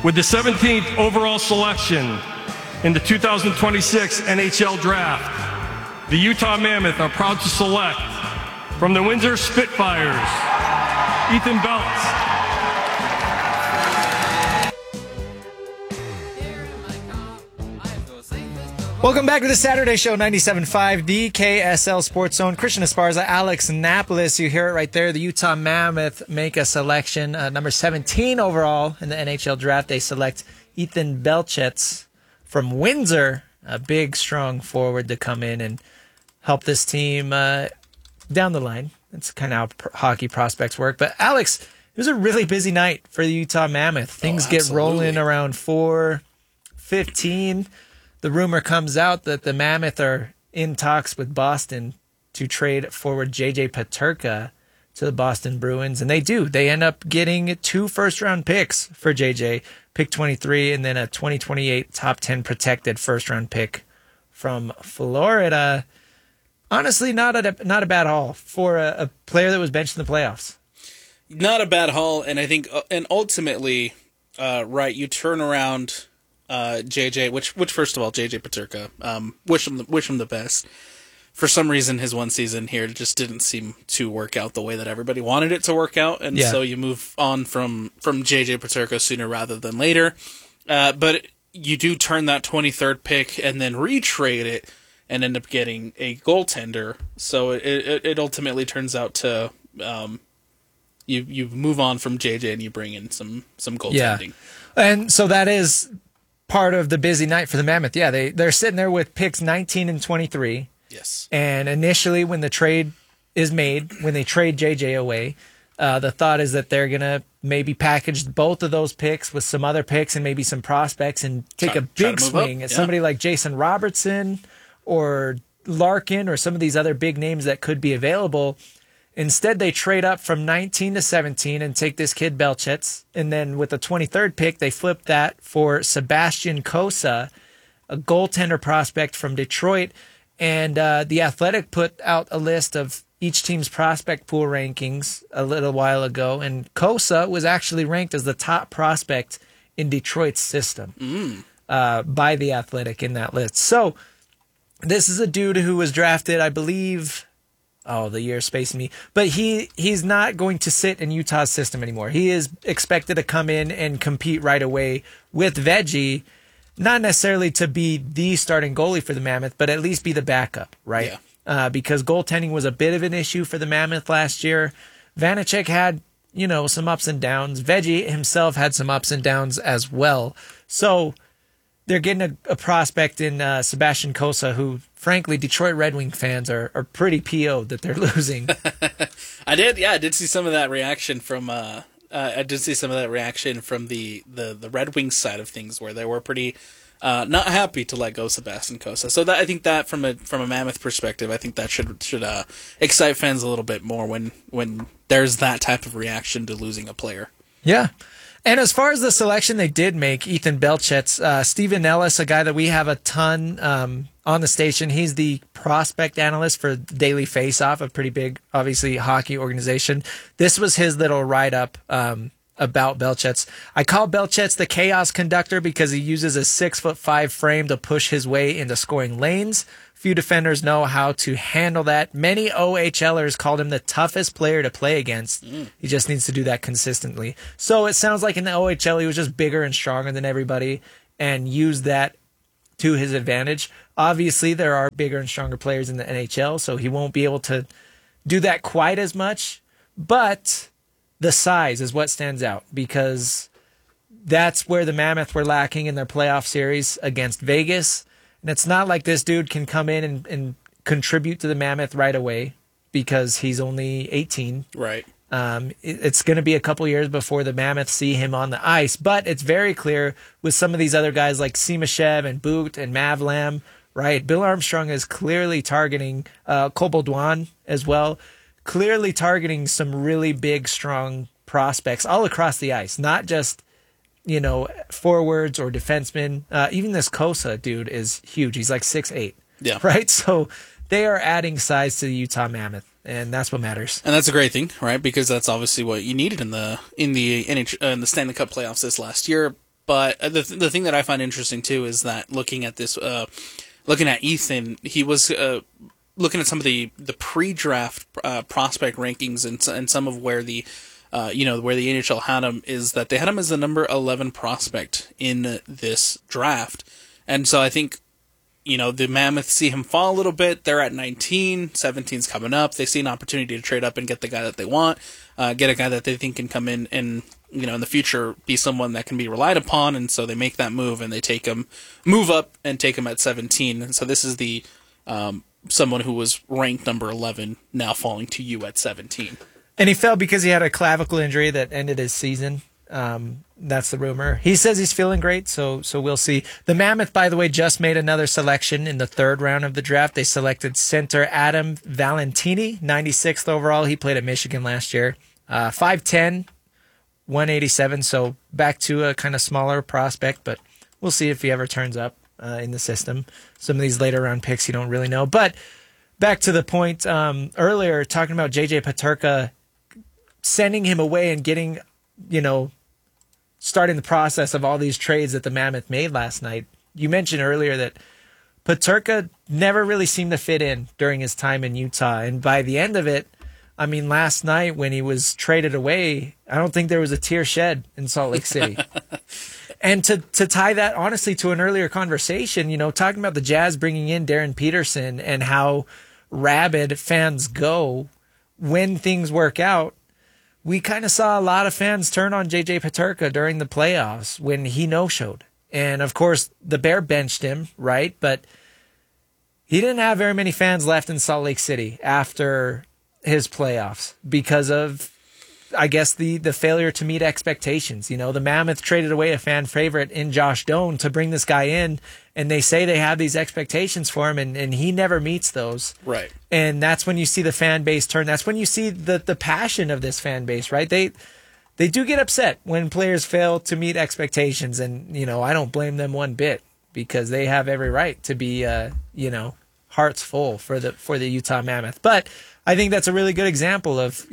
With the 17th overall selection in the 2026 NHL Draft, the Utah Mammoth are proud to select from the Windsor Spitfires, Ethan Belts. Welcome back to the Saturday Show, 97.5 DKSL Sports Zone. Christian Esparza, Alex Napolis. You hear it right there. The Utah Mammoth make a selection. Number 17 overall in the NHL draft. They select Ethan Belchets from Windsor, a big, strong forward to come in and help this team down the line. That's kind of how hockey prospects work. But, Alex, it was a really busy night for the Utah Mammoth. Things get rolling around 4:15. The rumor comes out that the Mammoth are in talks with Boston to trade forward J.J. Peterka to the Boston Bruins, and they do. They end up getting 2 first-round picks for J.J., pick 23, and then a 2028 top 10 protected first-round pick from Florida. Honestly, not a bad haul for a player that was benched in the playoffs. Not a bad haul, and I think, and ultimately, right, you turn around JJ, which first of all, JJ Peterka, wish him the best. For some reason, his one season here just didn't seem to work out the way that everybody wanted it to work out, and so you move on from JJ Peterka sooner rather than later. But you do turn that 23rd pick and then retrade it and end up getting a goaltender. So it ultimately turns out to you move on from JJ and you bring in some goaltending. Yeah. And so that is part of the busy night for the Mammoth. Yeah, they're sitting there with picks 19 and 23. Yes. And initially when the trade is made, when they trade JJ away, the thought is that they're going to maybe package both of those picks with some other picks and maybe some prospects and take a big swing at somebody like Jason Robertson or Larkin or some of these other big names that could be available. Instead, they trade up from 19 to 17 and take this kid Belchets. And then with the 23rd pick, they flip that for Sebastian Cossa, a goaltender prospect from Detroit. And The Athletic put out a list of each team's prospect pool rankings a little while ago. And Cossa was actually ranked as the top prospect in Detroit's system by The Athletic in that list. So this is a dude who was drafted, I believe... Oh, the year spacing me. But he's not going to sit in Utah's system anymore. He is expected to come in and compete right away with Veggie, not necessarily to be the starting goalie for the Mammoth, but at least be the backup, right? Yeah. Because goaltending was a bit of an issue for the Mammoth last year. Vanacek had, some ups and downs. Veggie himself had some ups and downs as well. So they're getting a prospect in Sebastian Cossa, who, frankly, Detroit Red Wing fans are pretty PO'd that they're losing. I did see some of that reaction from the Red Wings side of things, where they were pretty not happy to let go Sebastian Cossa. So I think that from a Mammoth perspective, I think that should excite fans a little bit more when there's that type of reaction to losing a player. Yeah. And as far as the selection they did make, Ethan Belchets, Stephen Ellis, a guy that we have a ton on the station. He's the prospect analyst for Daily Faceoff, a pretty big, obviously, hockey organization. This was his little write-up about Belchets. I call Belchets the chaos conductor because he uses a 6'5" frame to push his way into scoring lanes. Few defenders know how to handle that. Many OHLers called him the toughest player to play against. He just needs to do that consistently. So it sounds like in the OHL, he was just bigger and stronger than everybody and used that to his advantage. Obviously, there are bigger and stronger players in the NHL, so he won't be able to do that quite as much. But the size is what stands out because that's where the Mammoth were lacking in their playoff series against Vegas. And it's not like this dude can come in and contribute to the Mammoth right away because he's only 18. Right. It's going to be a couple years before the Mammoth see him on the ice. But it's very clear with some of these other guys like Simashev and Boot and Mavlam, right? Bill Armstrong is clearly targeting Koboldwan as well, clearly targeting some really big, strong prospects all across the ice, not just forwards or defensemen. Even this Cossa dude is huge. He's like 6'8". Yeah. Right? So they are adding size to the Utah Mammoth, and that's what matters. And that's a great thing, right? Because that's obviously what you needed in the Stanley Cup playoffs this last year. But the thing that I find interesting too is that looking at Ethan, he was looking at some of the pre-draft prospect rankings and some of where the where the NHL had him, is that they had him as the number 11 prospect in this draft. And so I think, the Mammoth see him fall a little bit. They're at 19, 17's coming up. They see an opportunity to trade up and get the guy that they want, get a guy that they think can come in and, in the future be someone that can be relied upon. And so they make that move and they move up and take him at 17. And so this is the someone who was ranked number 11 now falling to you at 17. And he fell because he had a clavicle injury that ended his season. That's the rumor. He says he's feeling great, so we'll see. The Mammoth, by the way, just made another selection in the third round of the draft. They selected center Adam Valentini, 96th overall. He played at Michigan last year. 5'10", 187, so back to a kind of smaller prospect, but we'll see if he ever turns up in the system. Some of these later round picks you don't really know. But back to the point earlier, talking about J.J. Peterka, sending him away and getting, starting the process of all these trades that the Mammoth made last night. You mentioned earlier that Peterka never really seemed to fit in during his time in Utah. And by the end of it, last night when he was traded away, I don't think there was a tear shed in Salt Lake City. And to tie that honestly to an earlier conversation, talking about the Jazz bringing in Darren Peterson and how rabid fans go when things work out, we kind of saw a lot of fans turn on J.J. Peterka during the playoffs when he no-showed. And, of course, the Bear benched him, right? But he didn't have very many fans left in Salt Lake City after his playoffs because of, I guess, the failure to meet expectations. The Mammoth traded away a fan favorite in Josh Doan to bring this guy in, and they say they have these expectations for him, and he never meets those. Right. And that's when you see the fan base turn. That's when you see the passion of this fan base, right? They do get upset when players fail to meet expectations, and, I don't blame them one bit because they have every right to be, hearts full for the Utah Mammoth. But I think that's a really good example of,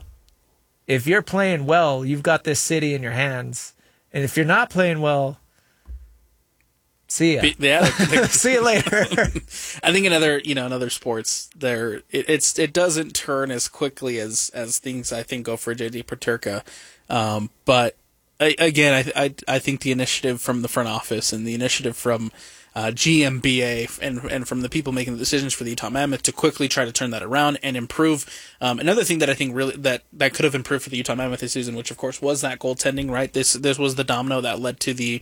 if you're playing well, you've got this city in your hands. And if you're not playing well, see ya. See you later. I think in other sports, it doesn't turn as quickly as things I think go for J.J. Peterka. But again, I think the initiative from the front office and the initiative from GMBA and from the people making the decisions for the Utah Mammoth to quickly try to turn that around and improve. Another thing that I think really that could have improved for the Utah Mammoth this season, which of course was that goaltending, right? This was the domino that led to to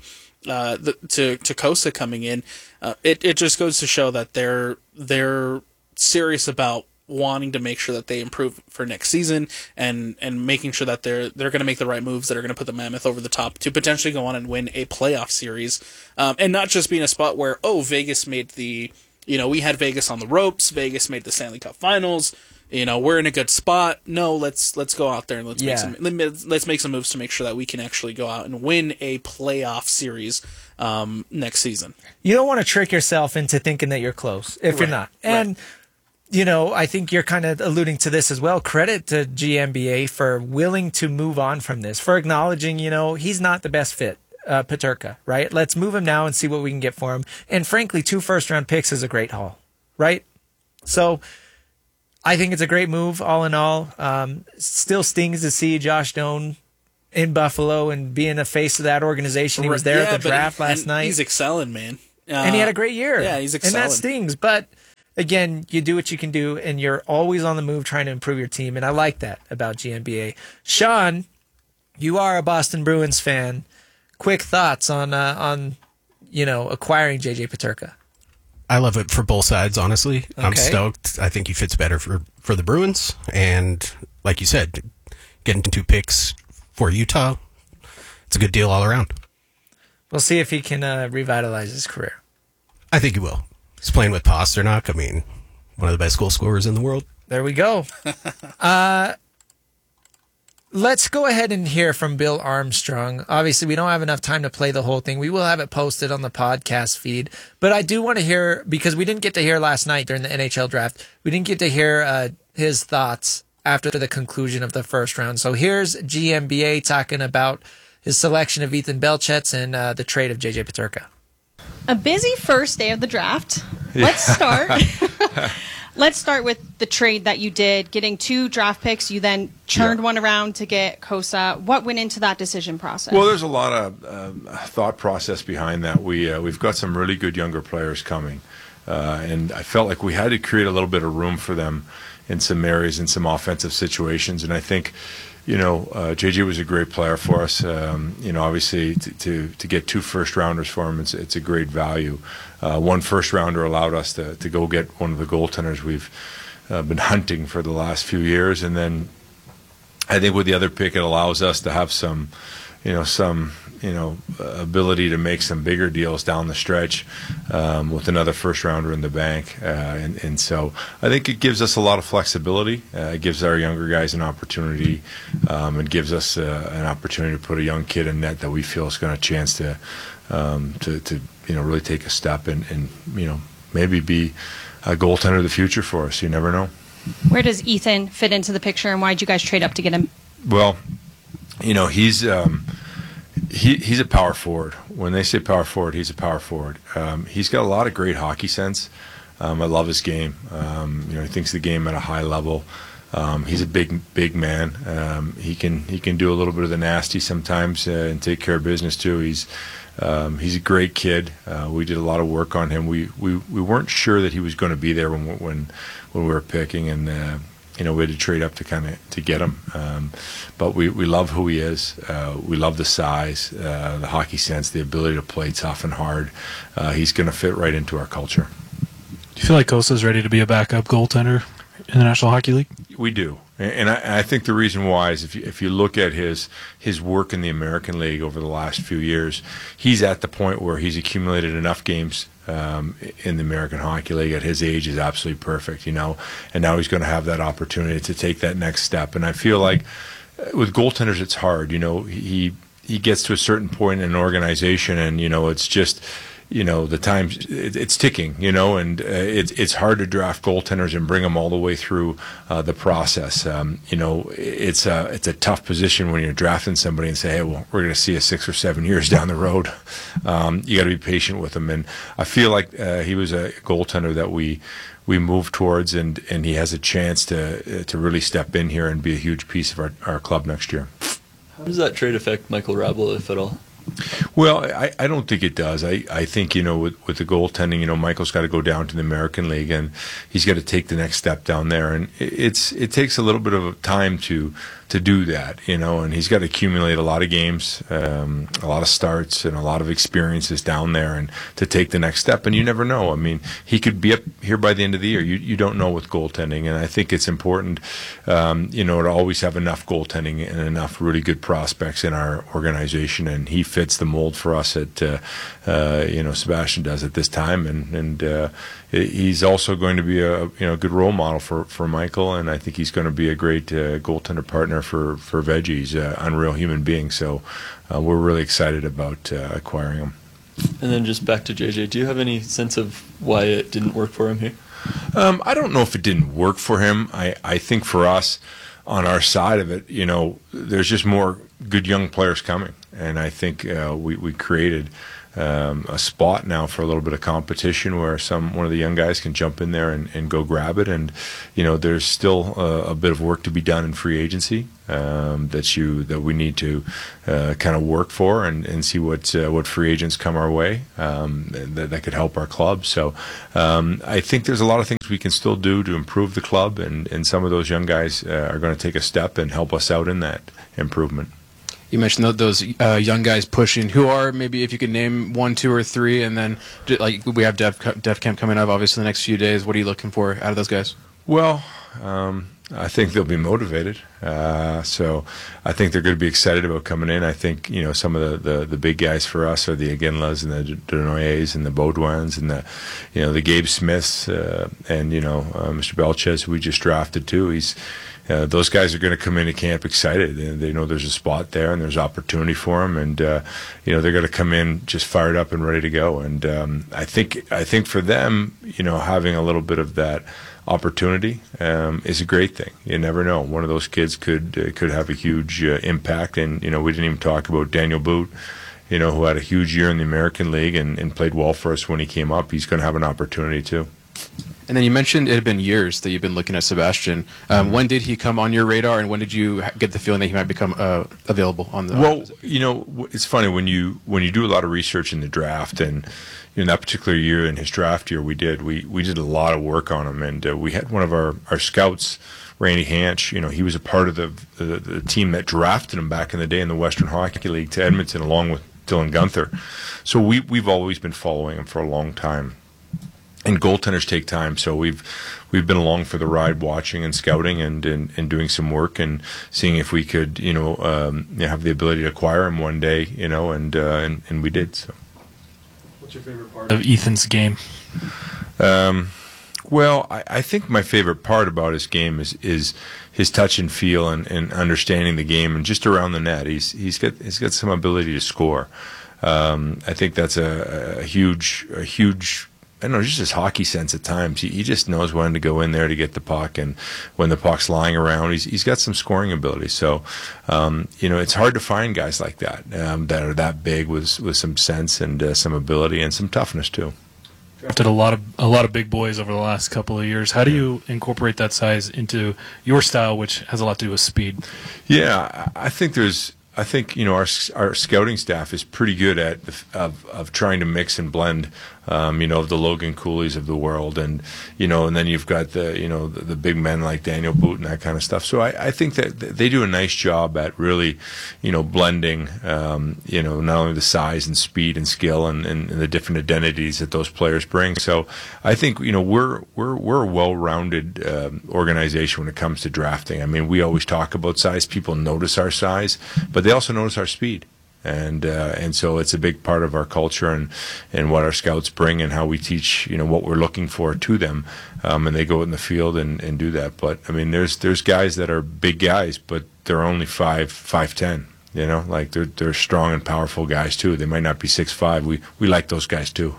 Kosa coming in. It just goes to show that they're serious about wanting to make sure that they improve for next season and making sure that they're going to make the right moves that are going to put the Mammoth over the top to potentially go on and win a playoff series, and not just be in a spot where Vegas made we had Vegas on the ropes, Vegas made the Stanley Cup Finals, we're in a good spot. No, let's go out there and let's make some moves to make sure that we can actually go out and win a playoff series next season. You don't want to trick yourself into thinking that you're close if you're not. And I think you're kind of alluding to this as well. Credit to GMBA for willing to move on from this, for acknowledging, he's not the best fit, Peterka, right? Let's move him now and see what we can get for him. And frankly, 2 first-round picks is a great haul, right? So I think it's a great move all in all. Still stings to see Josh Doan in Buffalo and being the face of that organization. He was there at the draft last night. He's excelling, man. And he had a great year. Yeah, he's excelling. And that stings, but again, you do what you can do, and you're always on the move trying to improve your team, and I like that about GMBA. Sean, you are a Boston Bruins fan. Quick thoughts on acquiring J.J. Peterka. I love it for both sides, honestly. Okay. I'm stoked. I think he fits better for the Bruins, and like you said, getting 2 picks for Utah, it's a good deal all around. We'll see if he can revitalize his career. I think he will. He's playing with Pasternak. One of the best goal scorers in the world. There we go. Let's go ahead and hear from Bill Armstrong. Obviously, we don't have enough time to play the whole thing. We will have it posted on the podcast feed. But I do want to hear, because we didn't get to hear last night during the NHL draft, we didn't get to hear his thoughts after the conclusion of the first round. So here's GMBA talking about his selection of Ethan Belchets and the trade of JJ Peterka. A busy first day of the draft. Let's start. Let's start with the trade that you did, getting 2 draft picks. You then churned one around to get Kosa. What went into that decision process? Well, there's a lot of thought process behind that. We've got some really good younger players coming, and I felt like we had to create a little bit of room for them in some areas, in some offensive situations. And I think, JJ was a great player for us. Obviously to get 2 first-rounders for him, it's a great value. 1 first-rounder allowed us to go get one of the goaltenders we've been hunting for the last few years. And then I think with the other pick, it allows us to have some ability to make some bigger deals down the stretch with another first rounder in the bank, and so I think it gives us a lot of flexibility. It gives our younger guys an opportunity. It gives us an opportunity to put a young kid in net that we feel is going to chance to really take a step and maybe be a goaltender of the future for us. You never know. Where does Ethan fit into the picture, and why did you guys trade up to get him? Well, he's a power forward. When they say power forward, he's a power forward. He's got a lot of great hockey sense. I love his game. He thinks the game at a high level. He's a big man. He can do a little bit of the nasty sometimes and take care of business too. He's a great kid. We did a lot of work on him. We weren't sure that he was going to be there when we were picking, and we had to trade up to get him. But we love who he is. We love the size, the hockey sense, the ability to play tough and hard. He's going to fit right into our culture. Do you feel like Kosa's ready to be a backup goaltender in the National Hockey League? We do. And I think the reason why is if you look at his work in the American League over the last few years, he's at the point where he's accumulated enough games in the American Hockey League at his age is absolutely perfect, and now he's going to have that opportunity to take that next step. And I feel like with goaltenders it's hard. He gets to a certain point in an organization, and it's just the time it's ticking, and it's hard to draft goaltenders and bring them all the way through the process. It's a tough position when you're drafting somebody and say, hey, well, we're going to see you 6 or 7 years down the road. You got to be patient with them, and I feel like he was a goaltender that we move towards, and he has a chance to really step in here and be a huge piece of our club next year. How does that trade affect Michael Rabel, if at all? Well, I don't think it does. I think, with the goaltending, Michael's got to go down to the American League, and he's got to take the next step down there. And it takes a little bit of time to do that, and he's got to accumulate a lot of games, a lot of starts, and a lot of experiences down there, and to take the next step. And you never know. I mean, he could be up here by the end of the year. You don't know with goaltending, and I think it's important, to always have enough goaltending and enough really good prospects in our organization. And he fits the mold for us at, Sebastian does at this time, and he's also going to be a good role model for Michael, and I think he's going to be a great goaltender partner for Veggie. He's an unreal human being, so we're really excited about acquiring him. And then just back to JJ, do you have any sense of why it didn't work for him here? I don't know if it didn't work for him. I think for us, on our side of it, there's just more good young players coming, and I think we created a spot now for a little bit of competition where one of the young guys can jump in there and go grab it. And there's still a bit of work to be done in free agency that we need to kind of work for and see what free agents come our way that could help our club. So I think there's a lot of things we can still do to improve the club, and some of those young guys are going to take a step and help us out in that improvement. You mentioned those young guys pushing. Who are, maybe if you could name 1, 2, or 3, and then we have Dev Camp coming up obviously the next few days. What are you looking for out of those guys? Well, I think they'll be motivated. So I think they're going to be excited about coming in. I think some of the big guys for us are the Aguinlas and the Denoyers and the Baudouins and the Gabe Smiths and Mr. Belchez, who we just drafted too. those guys are going to come into camp excited. They know there's a spot there and there's opportunity for them, and they're going to come in just fired up and ready to go. And I think for them, having a little bit of that opportunity is a great thing. You never know. One of those kids could have a huge impact. And we didn't even talk about Daniel Boot, who had a huge year in the American League and played well for us when he came up. He's going to have an opportunity too. And then you mentioned it had been years that you've been looking at Sebastian. When did he come on your radar, and when did you get the feeling that he might become available on the? Well, it's funny when you do a lot of research in the draft, and in that particular year, in his draft year, we did a lot of work on him, and we had one of our scouts, Randy Hanch. He was a part of the team that drafted him back in the day in the Western Hockey League to Edmonton, along with Dylan Gunther. So we've always been following him for a long time. And goaltenders take time, so we've been along for the ride, watching and scouting and doing some work and seeing if we could have the ability to acquire him one day, and we did. So, what's your favorite part of Ethan's game? Well, I think my favorite part about his game is his touch and feel and understanding the game and just around the net. He's got some ability to score. I think that's a huge. I don't know, just his hockey sense at times. He just knows when to go in there to get the puck, and when the puck's lying around, he's got some scoring ability. So, it's hard to find guys like that that are that big with some sense and some ability and some toughness too. Drafted a lot of big boys over the last couple of years. How do you incorporate that size into your style, which has a lot to do with speed? Yeah, I think our scouting staff is pretty good at of trying to mix and blend, the Logan Cooley's of the world, and then you've got the big men like Daniel Boot and that kind of stuff. So I think that they do a nice job at really, blending, not only the size and speed and skill and the different identities that those players bring. So I think we're a well-rounded organization when it comes to drafting. I mean, we always talk about size. People notice our size, but they also notice our speed. And so it's a big part of our culture and what our scouts bring and how we teach, what we're looking for to them. And they go in the field and do that. But I mean, there's guys that are big guys, but they're only 5'10", like they're strong and powerful guys too. They might not be 6'5". We like those guys too.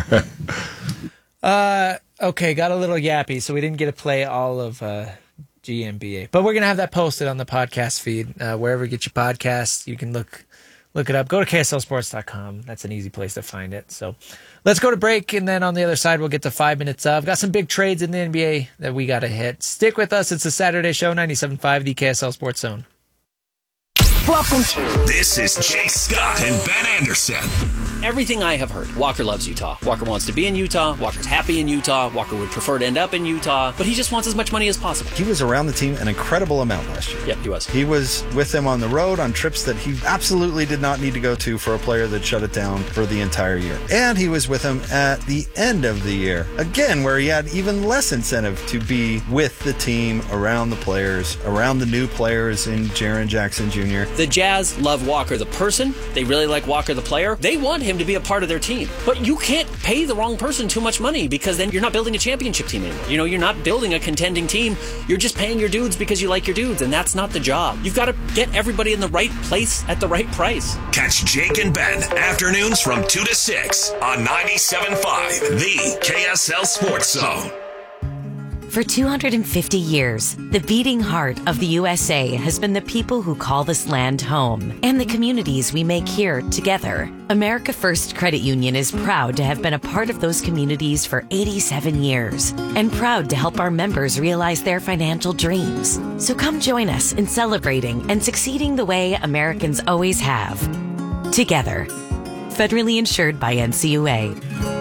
Okay. Got a little yappy, so we didn't get to play all of, GMBA, but we're going to have that posted on the podcast feed, wherever you get your podcasts. You can look it up. Go to KSLSports.com. That's an easy place to find it. So let's go to break, and then on the other side, we'll get to 5 minutes of. Got some big trades in the NBA that we got to hit. Stick with us. It's the Saturday Show, 97.5, the KSL Sports Zone. Welcome. This is Chase Scott and Ben Anderson. Everything I have heard, Walker loves Utah. Walker wants to be in Utah. Walker's happy in Utah. Walker would prefer to end up in Utah, but he just wants as much money as possible. He was around the team an incredible amount last year. Yep, he was. He was with them on the road on trips that he absolutely did not need to go to for a player that shut it down for the entire year. And he was with them at the end of the year, again, where he had even less incentive to be with the team, around the players, around the new players in Jaren Jackson Jr. The Jazz love Walker the person. They really like Walker the player. They want him to be a part of their team. But you can't pay the wrong person too much money, because then you're not building a championship team anymore. You're not building a contending team. You're just paying your dudes because you like your dudes, and that's not the job. You've got to get everybody in the right place at the right price. Catch Jake and Ben afternoons from 2 to 6 on 97.5, the KSL Sports Zone. For 250 years, the beating heart of the USA has been the people who call this land home and the communities we make here together. America First Credit Union is proud to have been a part of those communities for 87 years and proud to help our members realize their financial dreams. So come join us in celebrating and succeeding the way Americans always have. Together. Federally insured by NCUA.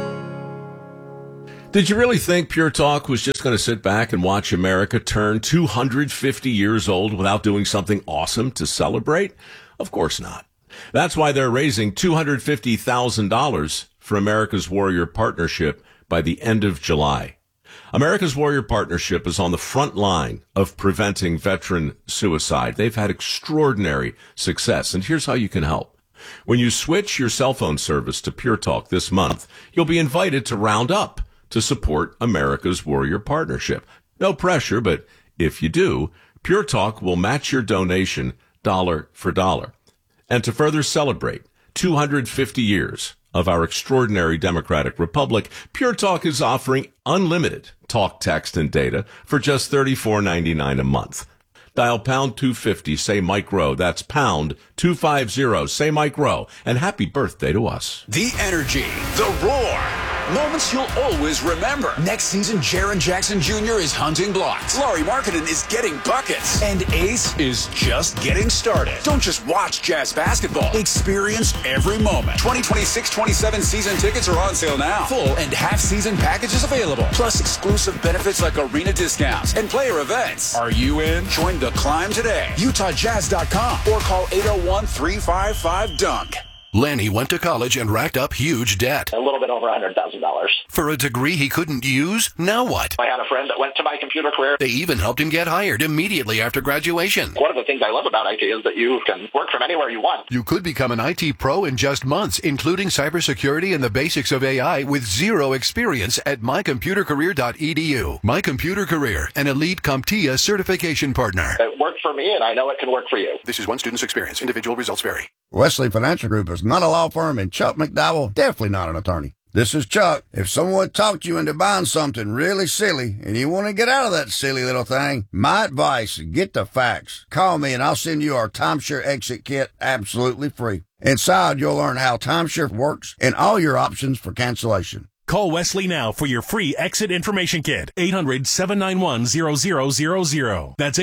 Did you really think Pure Talk was just going to sit back and watch America turn 250 years old without doing something awesome to celebrate? Of course not. That's why they're raising $250,000 for America's Warrior Partnership by the end of July. America's Warrior Partnership is on the front line of preventing veteran suicide. They've had extraordinary success, and here's how you can help. When you switch your cell phone service to Pure Talk this month, you'll be invited to round up to support America's Warrior Partnership. No pressure, but if you do, Pure Talk will match your donation dollar for dollar. And to further celebrate 250 years of our extraordinary democratic republic, Pure Talk is offering unlimited talk, text, and data for just $34.99 a month. Dial pound 250, say Mike Rowe. That's pound 250, say Mike Rowe. And happy birthday to us. The energy, the roar. Moments you'll always remember. Next season, Jaren Jackson Jr. is hunting blocks. Laurie Marketing is getting buckets. And Ace is just getting started. Don't just watch Jazz basketball. Experience every moment. 2026-27 season tickets are on sale now. Full and half-season packages available. Plus exclusive benefits like arena discounts and player events. Are you in? Join the climb today. UtahJazz.com or call 801-355-DUNK. Lanny went to college and racked up huge debt. A little bit over $100,000. For a degree he couldn't use? Now what? I had a friend that went to My Computer Career. They even helped him get hired immediately after graduation. One of the things I love about IT is that you can work from anywhere you want. You could become an IT pro in just months, including cybersecurity and the basics of AI with zero experience at mycomputercareer.edu. My Computer Career, an elite CompTIA certification partner. It worked for me, and I know it can work for you. This is one student's experience. Individual results vary. Wesley Financial Group is not a law firm, and Chuck McDowell definitely not an attorney. This is Chuck. If someone talked you into buying something really silly and you want to get out of that silly little thing, my advice, get the facts. Call me and I'll send you our timeshare exit kit absolutely free. Inside, you'll learn how timeshare works and all your options for cancellation. Call Wesley now for your free exit information kit. 800-791-0000. That's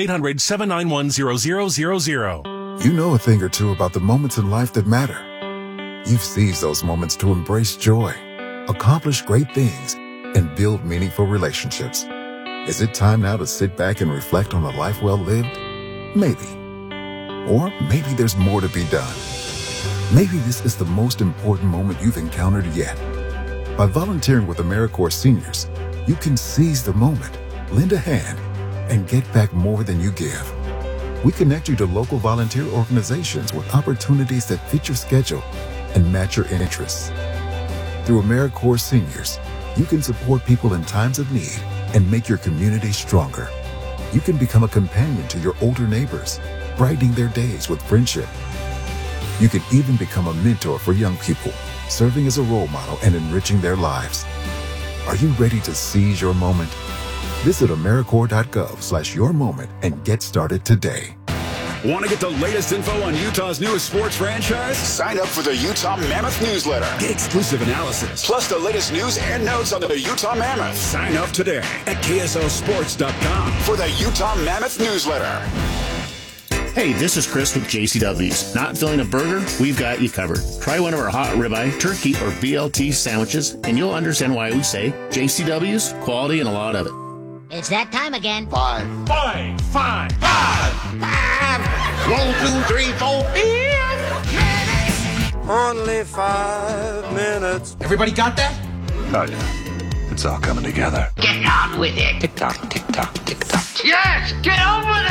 800-791-0000. You know a thing or two about the moments in life that matter. You've seized those moments to embrace joy, accomplish great things, and build meaningful relationships. Is it time now to sit back and reflect on a life well lived? Maybe. Or maybe there's more to be done. Maybe this is the most important moment you've encountered yet. By volunteering with AmeriCorps Seniors, you can seize the moment, lend a hand, and get back more than you give. We connect you to local volunteer organizations with opportunities that fit your schedule and match your interests. Through AmeriCorps Seniors, you can support people in times of need and make your community stronger. You can become a companion to your older neighbors, brightening their days with friendship. You can even become a mentor for young people, serving as a role model and enriching their lives. Are you ready to seize your moment? Visit AmeriCorps.gov/yourmoment and get started today. Want to get the latest info on Utah's newest sports franchise? Sign up for the Utah Mammoth newsletter. Get exclusive analysis, plus the latest news and notes on the Utah Mammoth. Sign up today at KSLSports.com for the Utah Mammoth newsletter. Hey, this is Chris with JCW's. Not feeling a burger? We've got you covered. Try one of our hot ribeye, turkey, or BLT sandwiches, and you'll understand why we say JCW's, quality and a lot of it. It's that time again. Five. 1, 2, 3, 4. Only 5 minutes. Everybody got that? Oh, yeah. It's all coming together. Get on with it. Tick tock, tick tock, tick tock. Yes, get on with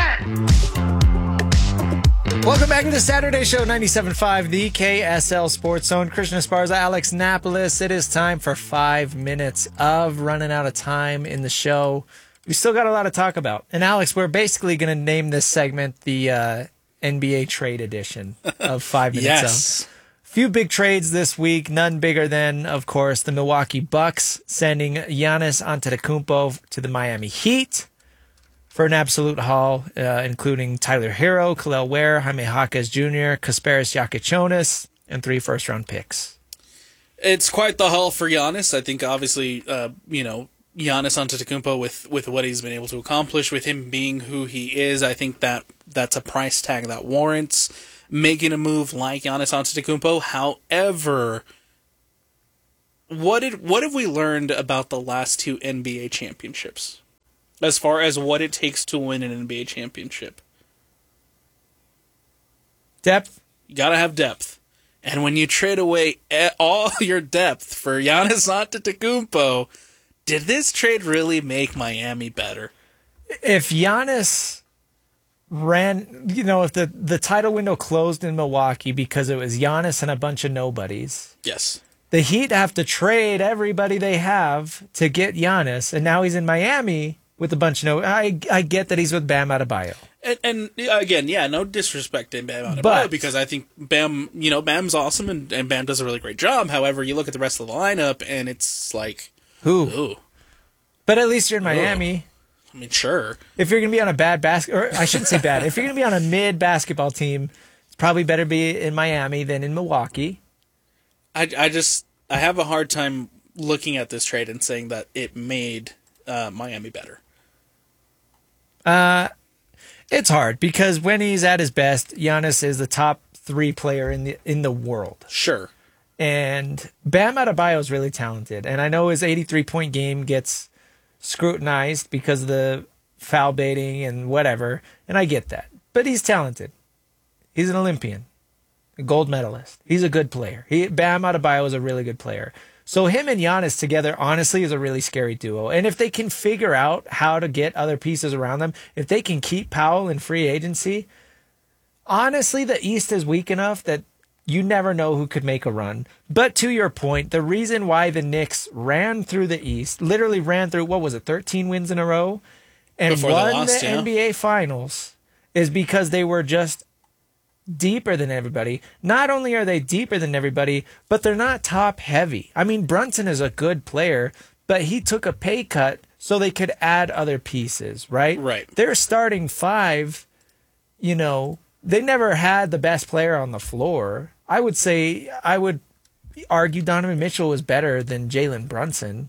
it. Welcome back to the Saturday Show, 97.5, the KSL Sports Zone. Christian Esparza, Alex Napolis. It is time for 5 minutes of running out of time in the show. We still got a lot to talk about. And Alex, we're basically going to name this segment the NBA trade edition of 5 minutes. Yes. Few big trades this week, none bigger than, of course, the Milwaukee Bucks sending Giannis Antetokounmpo to the Miami Heat for an absolute haul, including Tyler Hero, Khalil Ware, Jaime Jaquez Jr., Kasparis Jakichonis, and 3 first-round picks. It's quite the haul for Giannis. I think, obviously, Giannis Antetokounmpo with what he's been able to accomplish, with him being who he is, I think that's a price tag that warrants making a move like Giannis Antetokounmpo. However, what have we learned about the last 2 NBA championships as far as what it takes to win an NBA championship? Depth. You gotta have depth. And when you trade away all your depth for Giannis Antetokounmpo, did this trade really make Miami better? If Giannis ran, if the title window closed in Milwaukee because it was Giannis and a bunch of nobodies. Yes. The Heat have to trade everybody they have to get Giannis, and now he's in Miami with a bunch of no. I get that he's with Bam Adebayo. And again, yeah, no disrespect to Bam Adebayo, But- because I think Bam, Bam's awesome and Bam does a really great job. However, you look at the rest of the lineup and it's like, Ooh. But at least you're in Miami. I mean, sure. If you're going to be on a bad or I shouldn't say bad. If you're going to be on a mid basketball team, it's probably better be in Miami than in Milwaukee. I have a hard time looking at this trade and saying that it made Miami better. It's hard because when he's at his best, Giannis is the top 3 player in the world. Sure. And Bam Adebayo is really talented. And I know his 83-point game gets scrutinized because of the foul baiting and whatever. And I get that. But he's talented. He's an Olympian, a gold medalist. He's a good player. Bam Adebayo is a really good player. So him and Giannis together, honestly, is a really scary duo. And if they can figure out how to get other pieces around them, if they can keep Powell in free agency, honestly, the East is weak enough that you never know who could make a run. But to your point, the reason why the Knicks ran through the East, literally ran through, 13 wins in a row, and Before won they lost, the yeah. NBA Finals, is because they were just deeper than everybody. Not only are they deeper than everybody, but they're not top heavy. I mean, Brunson is a good player, but he took a pay cut so they could add other pieces, right? Right. Their starting 5, they never had the best player on the floor. I would argue Donovan Mitchell was better than Jalen Brunson.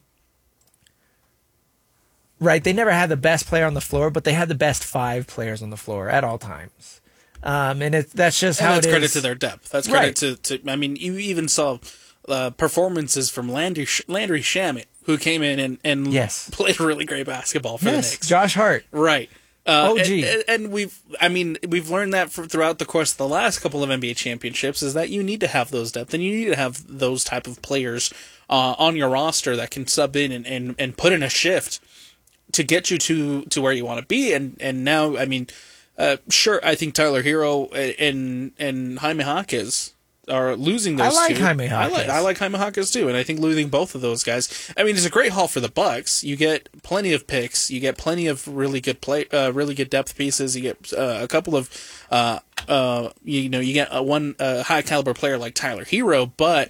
Right? They never had the best player on the floor, but they had the best 5 players on the floor at all times. And that's just how it is. That's credit to their depth. That's credit to I mean, you even saw performances from Landry Shamet, who came in and played really great basketball for the Knicks. Josh Hart. Right. OG. And we've learned that throughout the course of the last couple of NBA championships is that you need to have those depth and you need to have those type of players on your roster that can sub in and put in a shift to get you to where you want to be. And now, I mean, sure, I think Tyler Hero and Jaime Jaquez are losing those two. I like Jaime Jaquez. I like Jaime Jaquez too, and I think losing both of those guys. I mean, it's a great haul for the Bucks. You get plenty of picks. You get plenty of really good really good depth pieces. You get a couple of, you get one high caliber player like Tyler Hero, but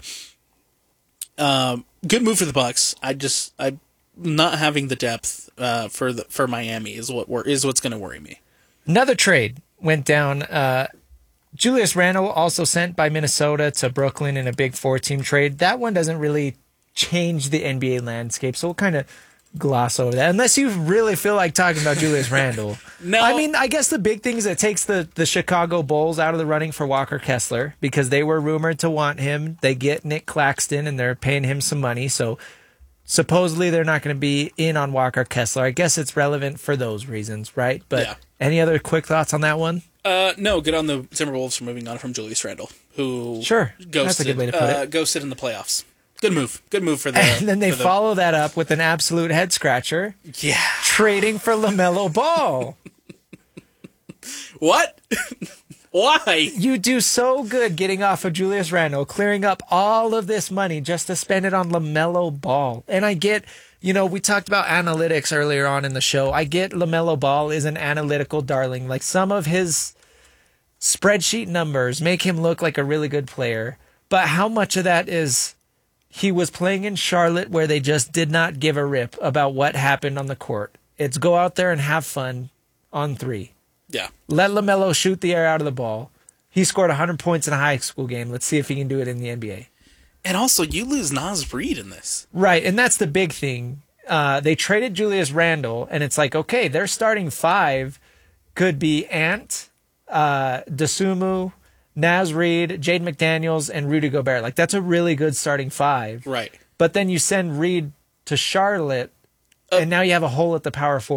good move for the Bucks. I'm not having the depth for Miami is what's going to worry me. Another trade went down. Julius Randle also sent by Minnesota to Brooklyn in a big 4-team trade. That one doesn't really change the NBA landscape, so we'll kind of gloss over that. Unless you really feel like talking about Julius Randle. No. I mean, I guess the big thing is it takes the Chicago Bulls out of the running for Walker Kessler because they were rumored to want him. They get Nick Claxton, and they're paying him some money, so supposedly they're not going to be in on Walker Kessler. I guess it's relevant for those reasons, right? But any other quick thoughts on that one? No, good on the Timberwolves for moving on from Julius Randle, who that's a good way to put it. Ghosted in the playoffs. Good move for the. And then they follow that up with an absolute head scratcher. Yeah, trading for LaMelo Ball. What? Why? You do so good getting off of Julius Randle, clearing up all of this money just to spend it on LaMelo Ball. And I get, we talked about analytics earlier on in the show. I get LaMelo Ball is an analytical darling. Like some of his spreadsheet numbers make him look like a really good player. But how much of that is he was playing in Charlotte where they just did not give a rip about what happened on the court? It's go out there and have fun on 3. Yeah. Let LaMelo shoot the air out of the ball. He scored 100 points in a high school game. Let's see if he can do it in the NBA. And also, you lose Naz Reid in this. Right, and that's the big thing. They traded Julius Randle, and it's like, okay, their starting 5 could be Ant, Dosunmu, Naz Reid, Jaden McDaniels, and Rudy Gobert. Like, that's a really good starting 5. Right. But then you send Reid to Charlotte, and now you have a hole at the power forward.